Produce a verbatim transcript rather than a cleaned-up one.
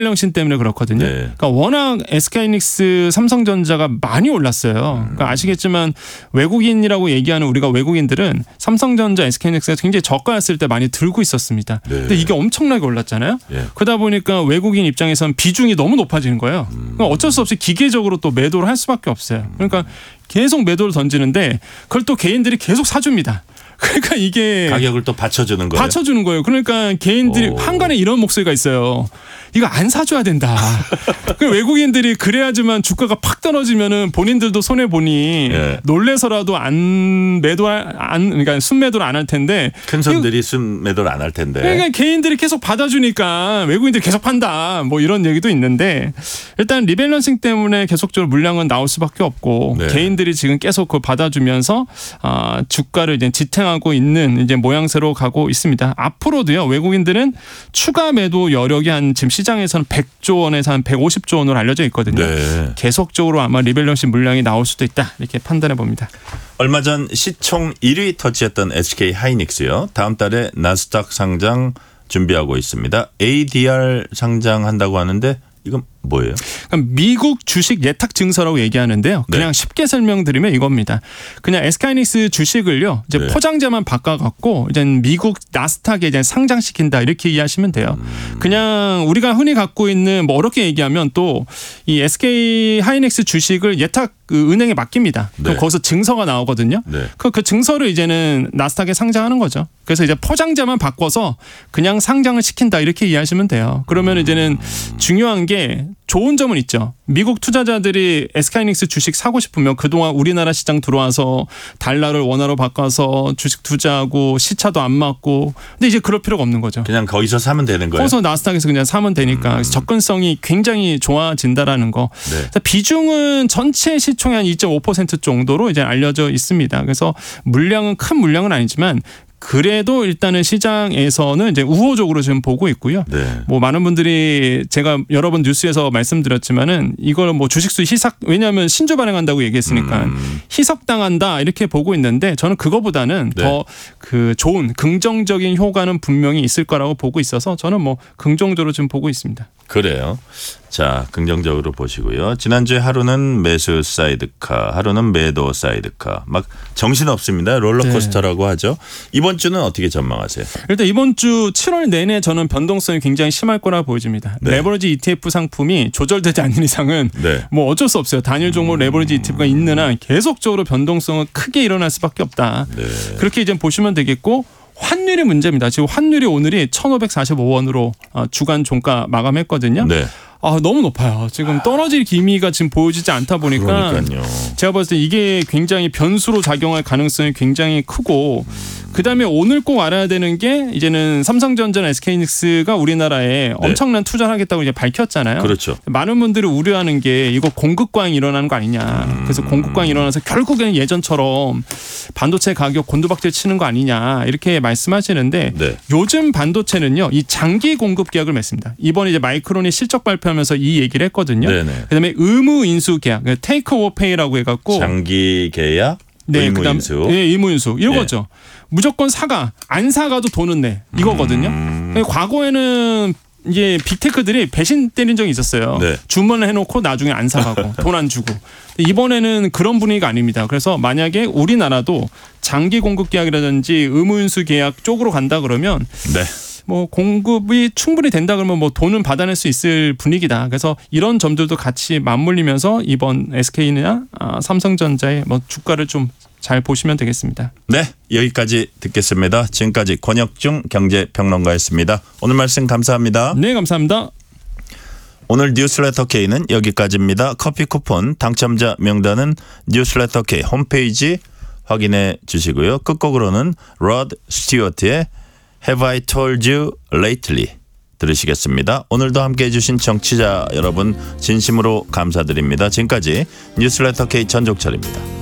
리밸런싱 때문에 그렇거든요. 네. 그러니까 워낙 에스케이하이닉스, 삼성전자가 많이 올랐어요. 그러니까 아시겠지만 외국인이라고 얘기하는 우리가 외국인들은 삼성전자, 에스케이하이닉스가 굉장히 저가였을 때 많이 들고 있었습니다. 네. 근데 이게 엄청나게 올랐잖아요. 예. 그러다 보니까 외국인 입장에서는 비중이 너무 높아지는 거예요. 그러니까 어쩔 수 없이 기계적으로 또 매도를 할 수밖에 없어요. 그러니까 계속 매도를 던지는데 그걸 또 개인들이 계속 사줍니다. 그러니까 이게 가격을 또 받쳐주는 거예요. 받쳐주는 거예요. 그러니까 개인들이 오. 한간에 이런 목소리가 있어요. 이거 안 사줘야 된다. 그 외국인들이 그래야지만 주가가 팍 떨어지면은 본인들도 손해 보니 예. 놀래서라도 안 매도 안 그러니까 순매도를 안 할 텐데 큰 손들이 순 매도를 안 할 텐데. 그러니까 개인들이 계속 받아주니까 외국인들이 계속 판다. 뭐 이런 얘기도 있는데 일단 리밸런싱 때문에 계속적으로 물량은 나올 수밖에 없고 네. 개인들이 지금 계속 그 받아주면서 아, 주가를 이제 지탱하고 있는 이제 모양새로 가고 있습니다. 앞으로도요 외국인들은 추가 매도 여력이 한 지금 시장에서는 백조 원에서 한 백오십조 원으로 알려져 있거든요. 네. 계속적으로 아마 리밸런싱 물량이 나올 수도 있다 이렇게 판단해 봅니다. 얼마 전 시총 일 위 터치했던 에스케이하이닉스요. 다음 달에 나스닥 상장 준비하고 있습니다. 에이디알 상장한다고 하는데 이건 뭐예요? 그러니까 미국 주식 예탁 증서라고 얘기하는데요. 그냥 네. 쉽게 설명드리면 이겁니다. 그냥 에스케이하이닉스 주식을요. 이제 네. 포장재만 바꿔갖고 이제 미국 나스닥에 이제 상장시킨다 이렇게 이해하시면 돼요. 음. 그냥 우리가 흔히 갖고 있는 뭐 어렵게 얘기하면 또 이 에스케이하이닉스 주식을 예탁 그 은행에 맡깁니다. 그럼 네. 거기서 증서가 나오거든요. 네. 그, 그 증서를 이제는 나스닥에 상장하는 거죠. 그래서 이제 포장재만 바꿔서 그냥 상장을 시킨다 이렇게 이해하시면 돼요. 그러면 이제는 중요한 게 좋은 점은 있죠. 미국 투자자들이 에스케이하이닉스 주식 사고 싶으면 그동안 우리나라 시장 들어와서 달러를 원화로 바꿔서 주식 투자하고 시차도 안 맞고 근데 이제 그럴 필요가 없는 거죠. 그냥 거기서 사면 되는 거예요. 거기서 나스닥에서 그냥 사면 되니까 그래서 접근성이 굉장히 좋아진다라는 거. 네. 그래서 비중은 전체 시총의 한 이 점 오 퍼센트 정도로 이제 알려져 있습니다. 그래서 물량은 큰 물량은 아니지만 그래도 일단은 시장에서는 이제 우호적으로 지금 보고 있고요. 네. 뭐 많은 분들이 제가 여러 번 뉴스에서 말씀드렸지만은 이걸 뭐 주식수 희석 왜냐하면 신주 발행한다고 얘기했으니까 음. 희석당한다 이렇게 보고 있는데 저는 그거보다는 네. 더 그 좋은 긍정적인 효과는 분명히 있을 거라고 보고 있어서 저는 뭐 긍정적으로 지금 보고 있습니다. 그래요. 자, 긍정적으로 보시고요. 지난주에 하루는 매수 사이드카, 하루는 매도 사이드카. 막 정신없습니다. 롤러코스터라고 하죠. 이번 주는 어떻게 전망하세요? 일단 이번 주 칠월 내내 저는 변동성이 굉장히 심할 거라 보여집니다. 네. 레버리지 이티에프 상품이 조절되지 않는 이상은 네. 뭐 어쩔 수 없어요. 단일 종목 레버리지 이티에프가 있는 한 계속적으로 변동성은 크게 일어날 수밖에 없다. 네. 그렇게 이제 보시면 되겠고 환율이 문제입니다. 지금 환율이 오늘이 천오백사십오 원으로 주간 종가 마감했거든요. 네. 아, 너무 높아요. 지금 떨어질 기미가 지금 보여지지 않다 보니까 그러니까요. 제가 봤을 때 이게 굉장히 변수로 작용할 가능성이 굉장히 크고 그다음에 오늘 꼭 알아야 되는 게 이제는 삼성전자나 에스케이하이닉스가 우리나라에 네. 엄청난 투자를 하겠다고 이제 밝혔잖아요. 그렇죠. 많은 분들이 우려하는 게 이거 공급 과잉 일어나는 거 아니냐. 그래서 공급 과잉 일어나서 결국에는 예전처럼 반도체 가격 곤두박질 치는 거 아니냐 이렇게 말씀하시는데 네. 요즘 반도체는요 이 장기 공급 계약을 맺습니다. 이번에 이제 마이크론이 실적 발표하면서 이 얘기를 했거든요. 네네. 그다음에 의무 인수 계약, 테이크 오버 페이라고 해갖고 장기 계약, 네, 의무 그다음 인수. 네, 의무 인수 이거죠. 네. 무조건 사가 안 사가도 돈은 내 이거거든요. 음. 과거에는 이제 빅테크들이 배신 때린 적이 있었어요. 네. 주문을 해놓고 나중에 안 사가고 돈 안 주고. 이번에는 그런 분위기가 아닙니다. 그래서 만약에 우리나라도 장기 공급 계약이라든지 의무 인수 계약 쪽으로 간다 그러면 네. 뭐 공급이 충분히 된다 그러면 뭐 돈은 받아낼 수 있을 분위기다. 그래서 이런 점들도 같이 맞물리면서 이번 에스케이나 삼성전자의 뭐 주가를 좀 잘 보시면 되겠습니다. 네, 여기까지 듣겠습니다. 지금까지 권혁중 경제평론가였습니다. 오늘 말씀 감사합니다. 네, 감사합니다. 오늘 뉴스레터 K는 여기까지입니다. 커피 쿠폰 당첨자 명단은 뉴스레터 K 홈페이지 확인해 주시고요. 끝곡으로는 로드 스튜어트의 Have I Told You Lately 들으시겠습니다. 오늘도 함께해 주신 청취자 여러분 진심으로 감사드립니다. 지금까지 뉴스레터 K 전종철입니다.